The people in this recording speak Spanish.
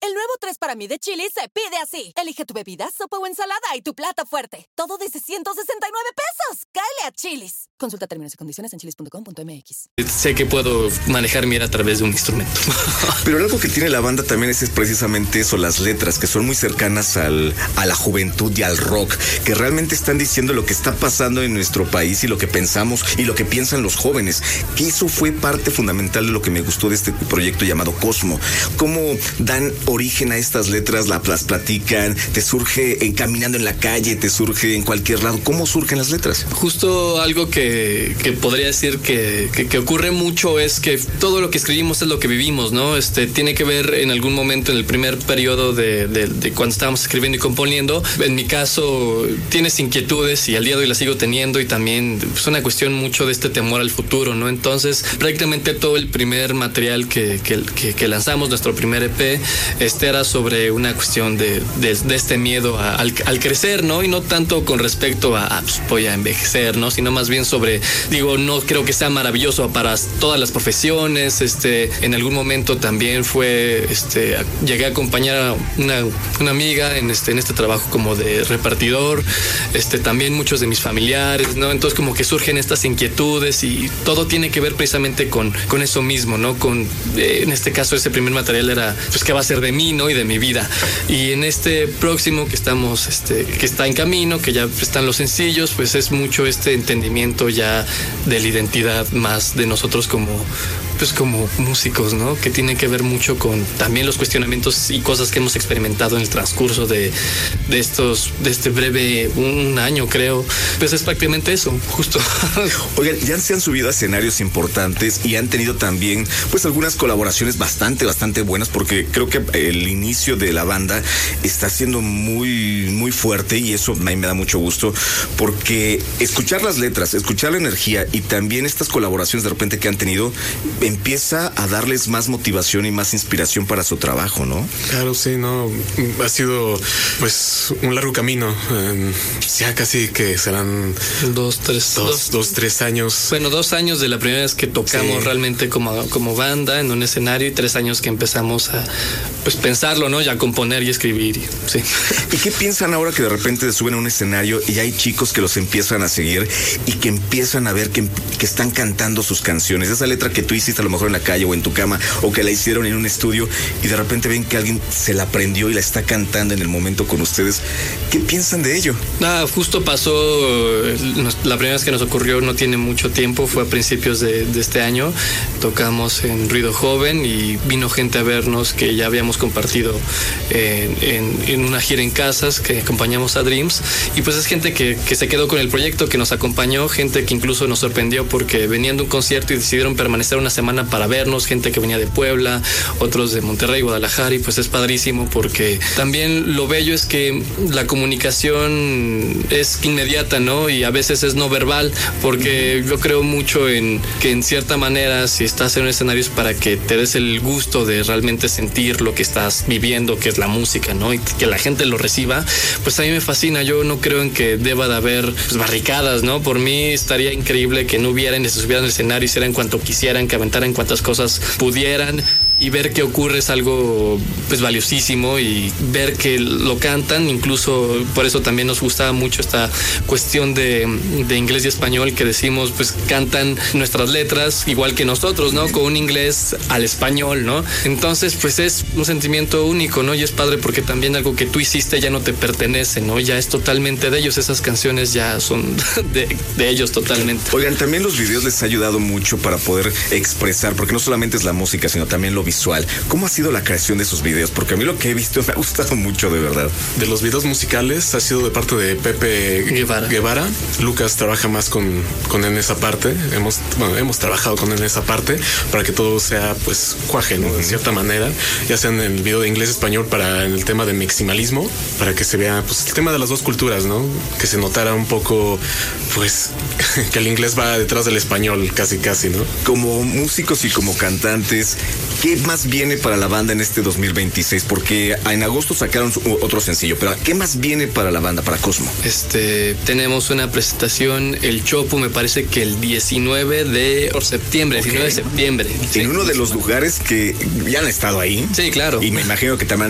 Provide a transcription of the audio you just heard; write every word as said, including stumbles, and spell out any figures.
El nuevo tres para mí de Chili's se pide así. Elige tu bebida, sopa o ensalada y tu plato fuerte. Todo desde ciento sesenta y nueve pesos. Cáele a Chili's. Consulta términos y condiciones en chilis punto com punto m x. Sé que puedo manejar mi ira a través de un instrumento. Pero algo que tiene la banda también es, es precisamente eso, las letras, que son muy cercanas al, a la juventud y al rock, que realmente están diciendo lo que está pasando en nuestro país y lo que pensamos y lo que piensan los jóvenes. Que eso fue parte fundamental de lo que me gustó de este proyecto llamado Cosmo. Cómo dan origen a estas letras, las platican, te surge en, caminando en la calle, te surge en cualquier lado. ¿Cómo surgen las letras? Justo algo que que podría decir que, que, que ocurre mucho es que todo lo que escribimos es lo que vivimos, ¿no? Este, tiene que ver en algún momento en el primer periodo de, de, de cuando estábamos escribiendo y componiendo. En mi caso, tienes inquietudes y al día de hoy las sigo teniendo, y también es pues, una cuestión mucho de este temor al futuro, ¿no? Entonces, prácticamente todo el primer material que, que, que, que lanzamos, nuestro primer E P, este era sobre una cuestión de, de, de este miedo a, al, al crecer, ¿no? Y no tanto con respecto a, a pues, voy a envejecer, ¿no? Sino más bien sobre Sobre, digo, no creo que sea maravilloso para todas las profesiones. Este, en algún momento también fue, este, llegué a acompañar a una, una amiga en este, en este trabajo como de repartidor. Este, también muchos de mis familiares, ¿no? Entonces como que surgen estas inquietudes y todo tiene que ver precisamente con, con eso mismo, ¿no? Con, eh, en este caso, ese primer material era, pues, ¿qué va a ser de mí, ¿no? Y de mi vida. Y en este próximo que estamos, este, que está en camino, que ya están los sencillos, pues es mucho este entendimiento ya de la identidad más de nosotros como pues como músicos, ¿no? Que tiene que ver mucho con también los cuestionamientos y cosas que hemos experimentado en el transcurso de, de estos, de este breve un año, creo. Pues es prácticamente eso, justo. Oigan, ya se han subido a escenarios importantes y han tenido también, pues, algunas colaboraciones bastante, bastante buenas, porque creo que el inicio de la banda está siendo muy, muy fuerte, y eso a mí me da mucho gusto, porque escuchar las letras, escuchar la energía y también estas colaboraciones de repente que han tenido, empieza a darles más motivación y más inspiración para su trabajo, ¿no? Claro, sí, no, ha sido pues un largo camino, eh, ya casi que serán dos, tres, dos, dos, dos, tres años. Bueno, dos años de la primera vez que tocamos sí. realmente como, como banda en un escenario, y tres años que empezamos a pues pensarlo, ¿no? Ya componer y escribir, y, sí. ¿Y qué piensan ahora que de repente suben a un escenario y hay chicos que los empiezan a seguir y que empiezan a ver que, que están cantando sus canciones? Esa letra que tú hiciste a lo mejor en la calle o en tu cama, o que la hicieron en un estudio, y de repente ven que alguien se la aprendió y la está cantando en el momento con ustedes. ¿Qué piensan de ello? Ah, justo pasó, la primera vez que nos ocurrió no tiene mucho tiempo, fue a principios de, de este año. Tocamos en Ruido Joven y vino gente a vernos que ya habíamos compartido en, en, en una gira en casas, que acompañamos a Dreams, y pues es gente que, que se quedó con el proyecto, que nos acompañó, gente que incluso nos sorprendió porque venían de un concierto y decidieron permanecer una semana para vernos, gente que venía de Puebla, otros de Monterrey, Guadalajara, y pues es padrísimo porque también lo bello es que la comunicación es inmediata, ¿no? Y a veces es no verbal, porque yo creo mucho en que en cierta manera, si estás en un escenario, es para que te des el gusto de realmente sentir lo que estás viviendo, que es la música, ¿no? Y que la gente lo reciba, pues a mí me fascina. Yo no creo en que deba de haber pues, barricadas, ¿no? Por mí estaría increíble que no hubieran, se subieran al escenario, hicieran cuanto quisieran, que aventaran cuantas cosas pudieran, y ver qué ocurre es algo pues valiosísimo, y ver que lo cantan, incluso por eso también nos gustaba mucho esta cuestión de, de inglés y español, que decimos pues cantan nuestras letras igual que nosotros, ¿no? Con un inglés al español, ¿no? Entonces pues es un sentimiento único, ¿no? Y es padre porque también algo que tú hiciste ya no te pertenece, ¿no? Ya es totalmente de ellos, esas canciones ya son de, de ellos totalmente. Oigan, también los videos les ha ayudado mucho para poder expresar, porque no solamente es la música, sino también lo visual. ¿Cómo ha sido la creación de esos videos? Porque a mí lo que he visto me ha gustado mucho, de verdad. De los videos musicales ha sido de parte de Pepe Guevara. Guevara. Lucas trabaja más con, con él en esa parte. Hemos, bueno, hemos trabajado con él en esa parte para que todo sea, pues, cuaje, ¿no? De cierta manera. Ya sea en el video de inglés-español para en el tema de maximalismo, para que se vea, pues, el tema de las dos culturas, ¿no? Que se notara un poco, pues, que el inglés va detrás del español, casi, casi, ¿no? Como músicos y como cantantes, ¿qué más viene para la banda en este dos mil veintiséis? Porque en agosto sacaron otro sencillo, pero ¿qué más viene para la banda, para Cosmo? Este, tenemos una presentación, el Chopo, me parece que el diecinueve de septiembre, okay. diecinueve de septiembre. En sí, uno de los lugares que ya han estado ahí. Sí, claro. Y me imagino que también